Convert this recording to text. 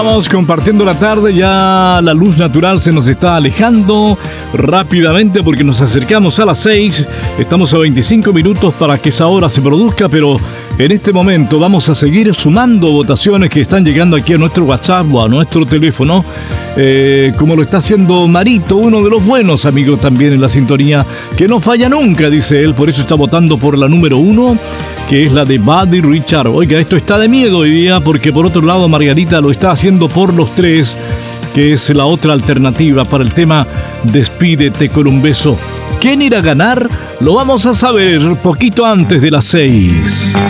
Vamos compartiendo la tarde, ya la luz natural se nos está alejando rápidamente porque nos acercamos a las 6. Estamos a 25 minutos para que esa hora se produzca, pero en este momento vamos a seguir sumando votaciones que están llegando aquí a nuestro WhatsApp o a nuestro teléfono, como lo está haciendo Marito, uno de los buenos amigos también en la sintonía, que no falla nunca, dice él, por eso está votando por la número 1, que es la de Buddy Richard. Oiga, esto está de miedo hoy día, porque por otro lado Margarita lo está haciendo por los 3, que es la otra alternativa para el tema Despídete con un beso. ¿Quién irá a ganar? Lo vamos a saber poquito antes de las 6.